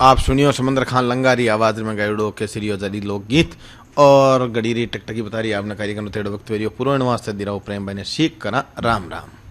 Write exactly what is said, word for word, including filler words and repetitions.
आप सुनियो समंदर खान लंगारी आवाज में गायडो केसरियो जली लोकगीत और गडीरी टकटकी बतारी आपने कार्यक्रम तेड़ो वक्त वेरियो पूर्ण वास्ते दिराओ प्रेम बने सीख करा राम राम।